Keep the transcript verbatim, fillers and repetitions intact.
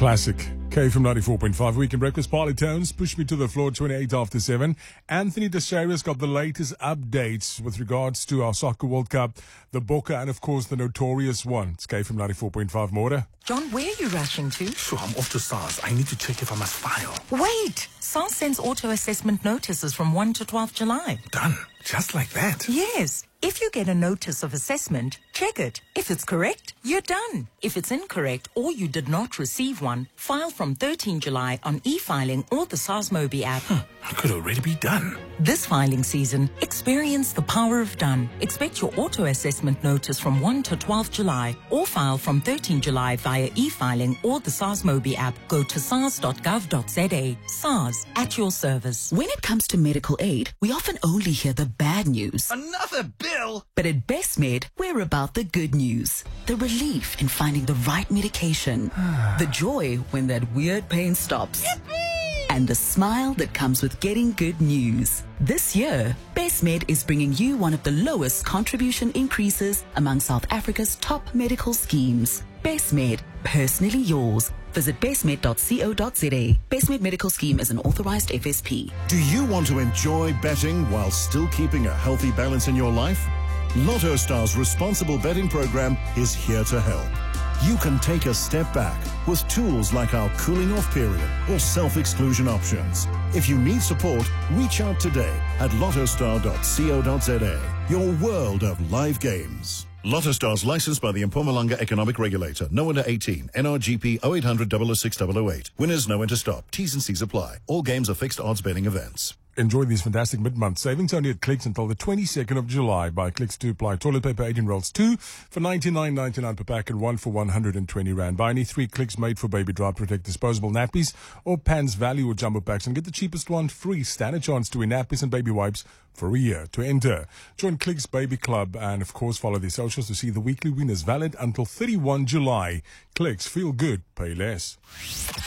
Classic. K from ninety-four point five. Weekend Breakfast. Parley Tones. Push me to the floor. twenty-eight after seven. Anthony Teixeira's got the latest updates with regards to our Soccer World Cup, the Boca, and of course the notorious one. It's K from ninety-four point five. Morda. John, where are you rushing to? Sure, I'm off to SARS. I need to check if I must file. Wait! SARS sends auto-assessment notices from first to twelfth July. Done. Just like that. Yes. If you get a notice of assessment, check it. If it's correct, you're done. If it's incorrect or you did not receive one, file from thirteenth July on e-filing or the SARS Mobi app. Hmm, I could already be done. This filing season, experience the power of done. Expect your auto-assessment notice from first to twelfth July or file from thirteenth July via e-filing or the SARS Mobi app. Go to sars dot gov dot za. SARS, at your service. When it comes to medical aid, we often only hear the bad news. Another bill? But at BestMed, we're about the good news. The relief in finding the right medication. The joy when that weird pain stops. Yippee! And the smile that comes with getting good news. This year, BestMed is bringing you one of the lowest contribution increases among South Africa's top medical schemes. BestMed, personally yours. Visit bestmed dot co dot za. BestMed Medical Scheme is an authorized F S P. Do you want to enjoy betting while still keeping a healthy balance in your life? Lotto Star's responsible betting program is here to help. You can take a step back with tools like our cooling off period or self-exclusion options. If you need support, reach out today at lotto star dot co dot za. Your world of live games. Lotto Stars licensed by the Mpumalanga Economic Regulator. No under eighteen. N R G P oh eight hundred, double oh six, double oh eight. Winners know when to stop. T's and C's apply. All games are fixed odds betting events. Enjoy these fantastic mid-month savings only at Clicks until the twenty-second of July. Buy Clicks to apply toilet paper eighteen rolls two for ninety-nine ninety-nine per pack and one for one hundred twenty rand. Buy any three Clicks made for baby dry protect disposable nappies or Pans Value or jumbo packs and get the cheapest one free. Stand a chance to win nappies and baby wipes for a year. To enter, join Clicks Baby Club and of course follow their socials to see the weekly winners valid until thirty-first of July. Clicks, feel good, pay less.